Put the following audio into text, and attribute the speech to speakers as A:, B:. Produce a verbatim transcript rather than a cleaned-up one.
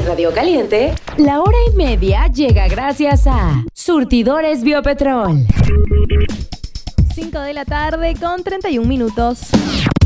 A: Radio Caliente, la hora y media llega gracias a Surtidores Biopetrol.
B: cinco de la tarde con treinta y un minutos.